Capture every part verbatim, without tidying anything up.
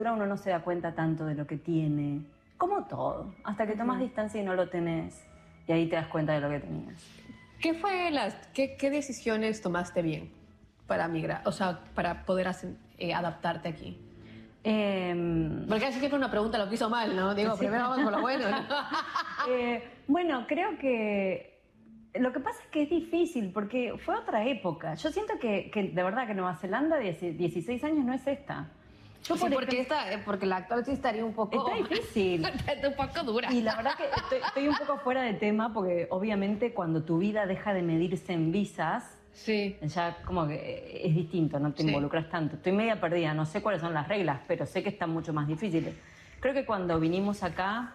uno no se da cuenta tanto de lo que tiene, como todo, hasta que tomas uh-huh. distancia y no lo tenés, y ahí te das cuenta de lo que tenías. ¿Qué fue las, qué, qué decisiones tomaste bien para migrar, o sea, para poder hacer, eh, adaptarte aquí? Eh, Porque casi siempre una pregunta lo que hizo mal, ¿no? Digo, sí. Primero vamos con lo bueno, ¿no? eh, bueno, creo que lo que pasa es que es difícil porque fue otra época. Yo siento que, que de verdad que Nueva Zelanda, dieciséis años no es esta. Yo sí, por porque, ejemplo, esta, porque la actual sí estaría un poco... Está difícil. Está un poco dura. Y la verdad que estoy, estoy un poco fuera de tema porque obviamente cuando tu vida deja de medirse en visas, sí. ya como que es distinto, no te sí. involucras tanto. Estoy media perdida, no sé cuáles son las reglas, pero sé que están mucho más difíciles. Creo que cuando vinimos acá,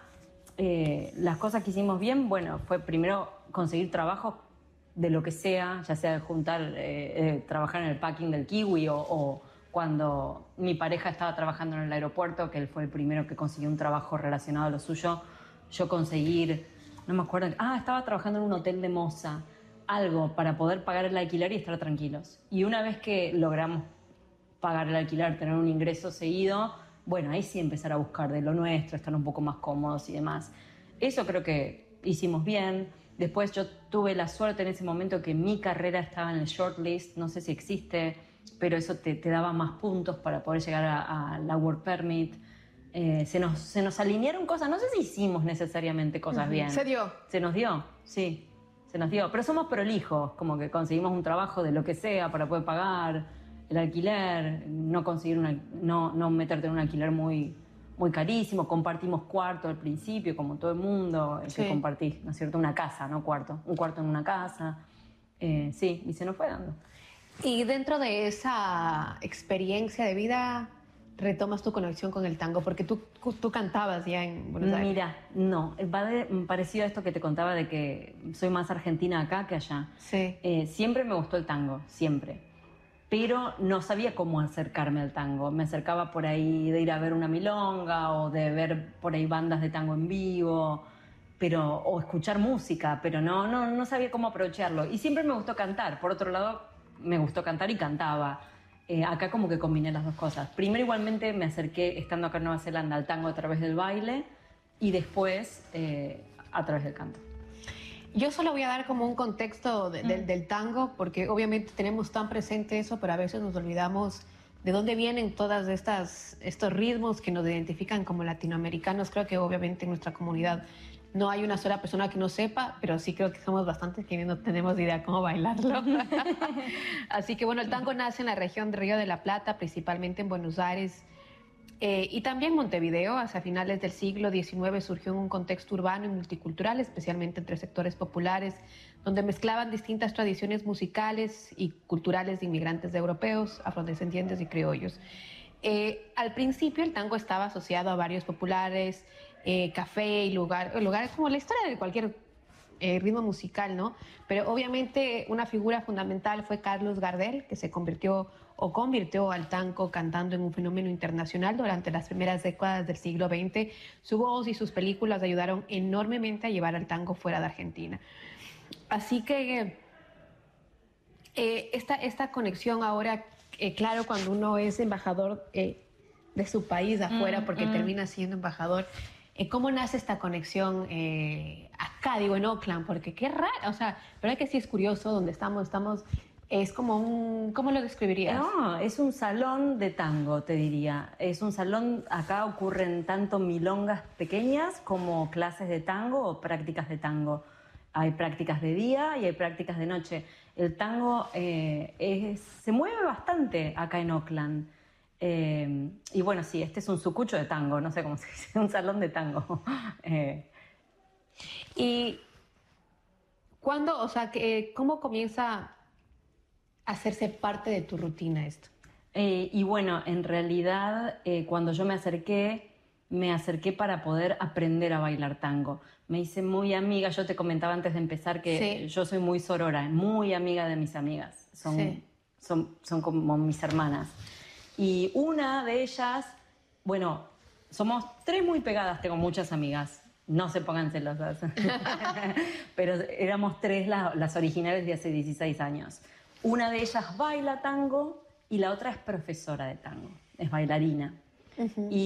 eh, las cosas que hicimos bien, bueno, fue primero conseguir trabajo de lo que sea, ya sea de juntar, eh, eh, trabajar en el packing del kiwi o... o cuando mi pareja estaba trabajando en el aeropuerto, que él fue el primero que consiguió un trabajo relacionado a lo suyo, yo conseguir, no me acuerdo, ah, estaba trabajando en un hotel de moza, algo para poder pagar el alquiler y estar tranquilos. Y una vez que logramos pagar el alquiler, tener un ingreso seguido, bueno, ahí sí empezar a buscar de lo nuestro, estar un poco más cómodos y demás. Eso creo que hicimos bien. Después yo tuve la suerte en ese momento que mi carrera estaba en el shortlist, no sé si existe, pero eso te, te daba más puntos para poder llegar a, a la Work Permit. Eh, se, nos, se nos alinearon cosas, no sé si hicimos necesariamente cosas uh-huh. bien. ¿Se dio? Se nos dio, sí, se nos dio. Pero somos prolijos, como que conseguimos un trabajo de lo que sea para poder pagar el alquiler, no conseguir una, no, no meterte en un alquiler muy, muy carísimo. Compartimos cuarto al principio, como todo el mundo, sí. que compartís, ¿no es cierto? Una casa, no cuarto, un cuarto en una casa. Eh, sí, y se nos fue dando. Y dentro de esa experiencia de vida, retomas tu conexión con el tango, porque tú, tú cantabas ya en Buenos Aires. Mira, no, va de, parecido a esto que te contaba de que soy más argentina acá que allá. Sí. Eh, siempre me gustó el tango, siempre. Pero no sabía cómo acercarme al tango. Me acercaba por ahí de ir a ver una milonga o de ver por ahí bandas de tango en vivo, pero, o escuchar música, pero no, no, no sabía cómo aprovecharlo. Y siempre me gustó cantar. Por otro lado, me gustó cantar y cantaba. Eh, acá como que combiné las dos cosas. Primero igualmente me acerqué, estando acá en Nueva Zelanda, al tango a través del baile y después eh, a través del canto. Yo solo voy a dar como un contexto de, de, mm. del tango, porque obviamente tenemos tan presente eso, pero a veces nos olvidamos de dónde vienen todas estas estos ritmos que nos identifican como latinoamericanos. Creo que obviamente en nuestra comunidad no hay una sola persona que no sepa, pero sí creo que somos bastantes que no tenemos idea cómo bailarlo. Así que bueno, el tango nace en la región de Río de la Plata, principalmente en Buenos Aires, eh, y también Montevideo. Hacia finales del siglo diecinueve surgió en un contexto urbano y multicultural, especialmente entre sectores populares, donde mezclaban distintas tradiciones musicales y culturales de inmigrantes europeos, afrodescendientes y criollos. Eh, al principio el tango estaba asociado a barrios populares, eh, café y lugar, lugares como la historia de cualquier eh, ritmo musical, ¿no? Pero obviamente una figura fundamental fue Carlos Gardel, que se convirtió o convirtió al tango cantando en un fenómeno internacional durante las primeras décadas del siglo veinte. Su voz y sus películas ayudaron enormemente a llevar al tango fuera de Argentina. Así que eh, esta, esta conexión ahora, eh, claro, cuando uno es embajador eh, de su país afuera, mm, porque mm. termina siendo embajador, eh, ¿cómo nace esta conexión eh, acá, digo, en Oakland? Porque qué raro, o sea, verdad que sí es curioso donde estamos, estamos, es como un, ¿cómo lo describirías? No, es un salón de tango, te diría. Es un salón, acá ocurren tanto milongas pequeñas como clases de tango o prácticas de tango. Hay prácticas de día y hay prácticas de noche. El tango eh, es, se mueve bastante acá en Oakland. Eh, y bueno, sí, este es un sucucho de tango, no sé cómo se dice, un salón de tango. eh. ¿Y cuándo, o sea, que, cómo comienza a hacerse parte de tu rutina esto? Eh, y bueno, en realidad, eh, cuando yo me acerqué, me acerqué para poder aprender a bailar tango. Me hice muy amiga, yo te comentaba antes de empezar que sí. yo soy muy sorora, muy amiga de mis amigas, son, sí. son, son como mis hermanas. Y una de ellas, bueno, somos tres muy pegadas, tengo muchas amigas, no se pongan celosas, pero éramos tres las, las originales de hace dieciséis años. Una de ellas baila tango y la otra es profesora de tango, es bailarina. Uh-huh. Y